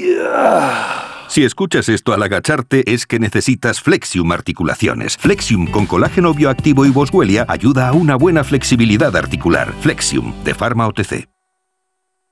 Si escuchas esto al agacharte, es que necesitas Flexium Articulaciones. Flexium con colágeno bioactivo y Boswellia ayuda a una buena flexibilidad articular. Flexium, de Pharma OTC.